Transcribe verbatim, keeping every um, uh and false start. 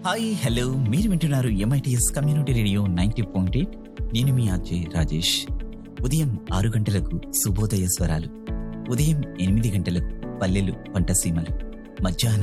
Hi hello మీరు వింటున్నారు MITS community radio ninety point eight. నేను మీ అజయ్ రాజేష్. ఉదయం ఆరు గంటలకు శుభోదయ స్వరాలు, ఉదయం ఎనిమిది గంటలకు పల్లెలు పంటసీమలు, మధ్యాహ్నం